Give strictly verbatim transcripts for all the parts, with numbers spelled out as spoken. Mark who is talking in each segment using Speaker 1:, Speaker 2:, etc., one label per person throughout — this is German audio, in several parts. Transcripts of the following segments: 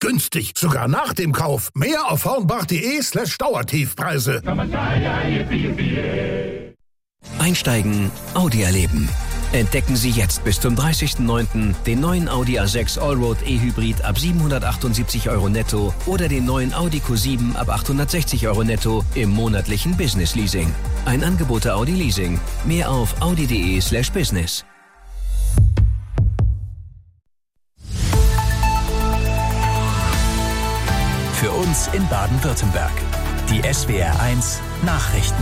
Speaker 1: günstig, sogar nach dem Kauf. Mehr auf hornbach.de slash Dauertiefpreise.
Speaker 2: Einsteigen, Audi erleben. Entdecken Sie jetzt bis zum dreißigsten neunten den neuen Audi A sechs Allroad E-Hybrid ab siebenhundertachtundsiebzig Euro netto oder den neuen Audi Q sieben ab achthundertsechzig Euro netto im monatlichen Business Leasing. Ein Angebot der Audi Leasing. Mehr auf audi.de slash business.
Speaker 3: Für uns in Baden-Württemberg. Die S W R eins Nachrichten.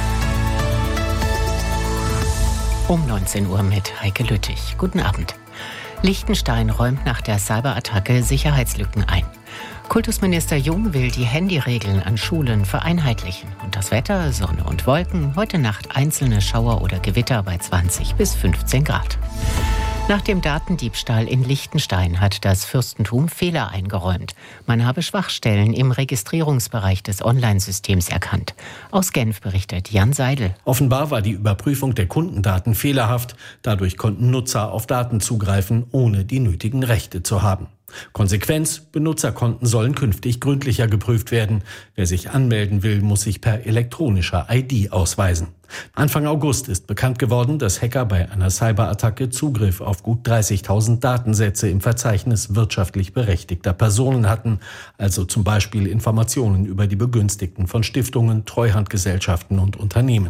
Speaker 4: Um neunzehn Uhr mit Heike Lüttich. Guten Abend. Liechtenstein räumt nach der Cyberattacke Sicherheitslücken ein. Kultusminister Jung will die Handyregeln an Schulen vereinheitlichen. Und das Wetter, Sonne und Wolken, heute Nacht einzelne Schauer oder Gewitter bei zwanzig bis fünfzehn Grad. Nach dem Datendiebstahl in Liechtenstein hat das Fürstentum Fehler eingeräumt. Man habe Schwachstellen im Registrierungsbereich des Online-Systems erkannt. Aus Genf berichtet Jan Seidel.
Speaker 5: Offenbar war die Überprüfung der Kundendaten fehlerhaft. Dadurch konnten Nutzer auf Daten zugreifen, ohne die nötigen Rechte zu haben. Konsequenz: Benutzerkonten sollen künftig gründlicher geprüft werden. Wer sich anmelden will, muss sich per elektronischer I D ausweisen. Anfang August ist bekannt geworden, dass Hacker bei einer Cyberattacke Zugriff auf gut dreißigtausend Datensätze im Verzeichnis wirtschaftlich berechtigter Personen hatten, also zum Beispiel Informationen über die Begünstigten von Stiftungen, Treuhandgesellschaften und Unternehmen.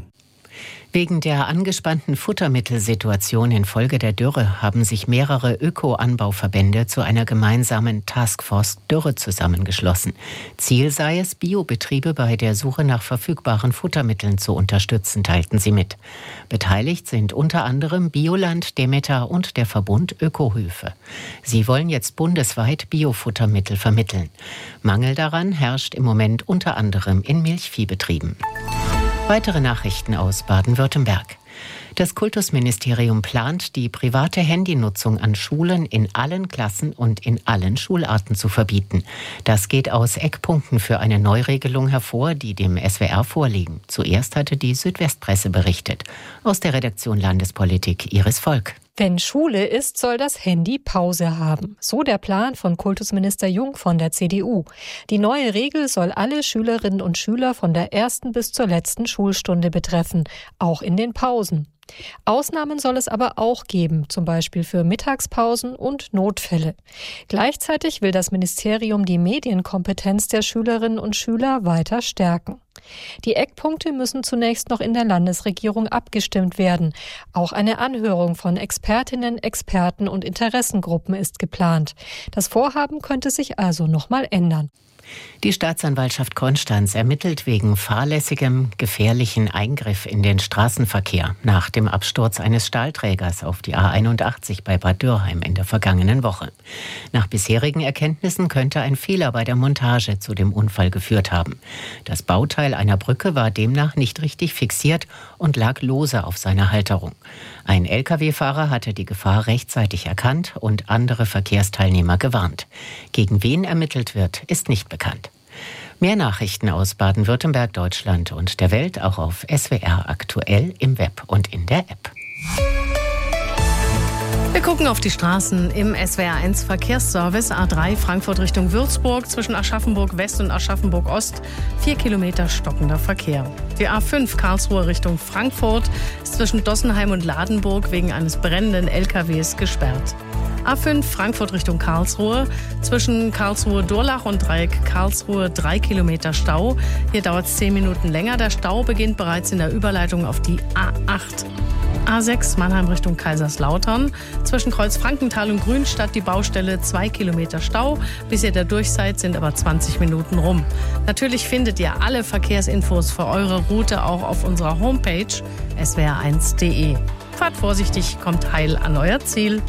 Speaker 4: Wegen der angespannten Futtermittelsituation infolge der Dürre haben sich mehrere Öko-Anbauverbände zu einer gemeinsamen Taskforce Dürre zusammengeschlossen. Ziel sei es, Biobetriebe bei der Suche nach verfügbaren Futtermitteln zu unterstützen, teilten sie mit. Beteiligt sind unter anderem Bioland, Demeter und der Verbund Ökohöfe. Sie wollen jetzt bundesweit Biofuttermittel vermitteln. Mangel daran herrscht im Moment unter anderem in Milchviehbetrieben. Weitere Nachrichten aus Baden-Württemberg. Das Kultusministerium plant, die private Handynutzung an Schulen in allen Klassen und in allen Schularten zu verbieten. Das geht aus Eckpunkten für eine Neuregelung hervor, die dem S W R vorliegen. Zuerst hatte die Südwestpresse berichtet. Aus der Redaktion Landespolitik Iris Volk.
Speaker 6: Wenn Schule ist, soll das Handy Pause haben. So der Plan von Kultusminister Jung von der C D U. Die neue Regel soll alle Schülerinnen und Schüler von der ersten bis zur letzten Schulstunde betreffen, auch in den Pausen. Ausnahmen soll es aber auch geben, zum Beispiel für Mittagspausen und Notfälle. Gleichzeitig will das Ministerium die Medienkompetenz der Schülerinnen und Schüler weiter stärken. Die Eckpunkte müssen zunächst noch in der Landesregierung abgestimmt werden. Auch eine Anhörung von Expertinnen, Experten und Interessengruppen ist geplant. Das Vorhaben könnte sich also noch mal ändern.
Speaker 4: Die Staatsanwaltschaft Konstanz ermittelt wegen fahrlässigem, gefährlichen Eingriff in den Straßenverkehr nach dem Absturz eines Stahlträgers auf die A einundachtzig bei Bad Dürrheim in der vergangenen Woche. Nach bisherigen Erkenntnissen könnte ein Fehler bei der Montage zu dem Unfall geführt haben. Das Bauteil einer Brücke war demnach nicht richtig fixiert und lag lose auf seiner Halterung. Ein L K W-Fahrer hatte die Gefahr rechtzeitig erkannt und andere Verkehrsteilnehmer gewarnt. Gegen wen ermittelt wird, ist nicht bekannt. Mehr Nachrichten aus Baden-Württemberg, Deutschland und der Welt auch auf S W R aktuell im Web und in der App.
Speaker 7: Wir gucken auf die Straßen im S W R eins Verkehrsservice A drei Frankfurt Richtung Würzburg zwischen Aschaffenburg West und Aschaffenburg Ost. Vier Kilometer stockender Verkehr. Die A fünf Karlsruhe Richtung Frankfurt ist zwischen Dossenheim und Ladenburg wegen eines brennenden L K Ws gesperrt. A fünf Frankfurt Richtung Karlsruhe zwischen Karlsruhe-Durlach und Dreieck Karlsruhe drei Kilometer Stau. Hier dauert es zehn Minuten länger. Der Stau beginnt bereits in der Überleitung auf die A acht. A sechs Mannheim Richtung Kaiserslautern. Zwischen Kreuz-Frankenthal und Grünstadt die Baustelle zwei Kilometer Stau. Bis ihr da durch seid, sind aber zwanzig Minuten rum. Natürlich findet ihr alle Verkehrsinfos für eure Route auch auf unserer Homepage s w r eins punkt d e. Fahrt vorsichtig, kommt heil an euer Ziel.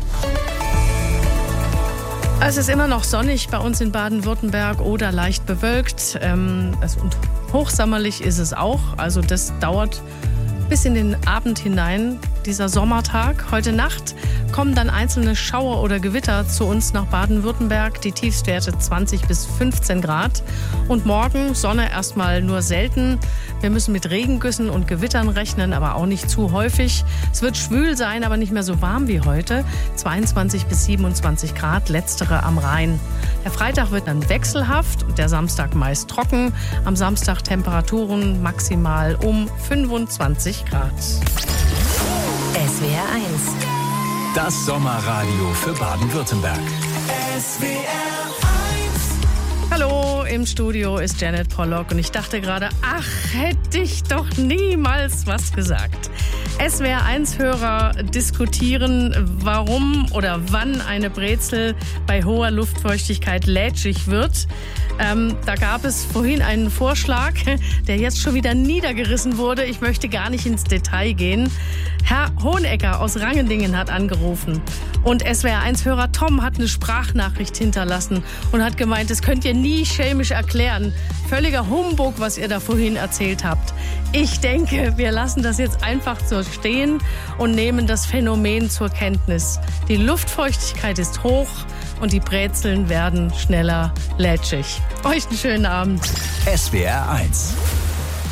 Speaker 7: Es ist immer noch sonnig bei uns in Baden-Württemberg oder leicht bewölkt. Ähm, es, und hochsommerlich ist es auch. Also das dauert bis in den Abend hinein, dieser Sommertag. Heute Nacht kommen dann einzelne Schauer oder Gewitter zu uns nach Baden-Württemberg. Die Tiefstwerte zwanzig bis fünfzehn Grad. Und morgen Sonne erstmal nur selten. Wir müssen mit Regengüssen und Gewittern rechnen, aber auch nicht zu häufig. Es wird schwül sein, aber nicht mehr so warm wie heute. zweiundzwanzig bis siebenundzwanzig Grad, letztere am Rhein. Der Freitag wird dann wechselhaft und der Samstag meist trocken. Am Samstag Temperaturen maximal um fünfundzwanzig Grad.
Speaker 8: S W R eins.
Speaker 3: Das Sommerradio für Baden-Württemberg.
Speaker 9: S W R
Speaker 7: Hallo, im Studio ist Janet Pollock und ich dachte gerade, ach, hätte ich doch niemals was gesagt. S W R eins Hörer diskutieren, warum oder wann eine Brezel bei hoher Luftfeuchtigkeit lätschig wird. Ähm, da gab es vorhin einen Vorschlag, der jetzt schon wieder niedergerissen wurde. Ich möchte gar nicht ins Detail gehen. Herr Hohenecker aus Rangendingen hat angerufen. Und S W R eins Hörer Tom hat eine Sprachnachricht hinterlassen und hat gemeint, das könnt ihr nie chemisch erklären. Völliger Humbug, was ihr da vorhin erzählt habt. Ich denke, wir lassen das jetzt einfach so stehen und nehmen das Phänomen zur Kenntnis. Die Luftfeuchtigkeit ist hoch und die Brezeln werden schneller lätschig. Euch einen schönen Abend.
Speaker 3: S W R eins.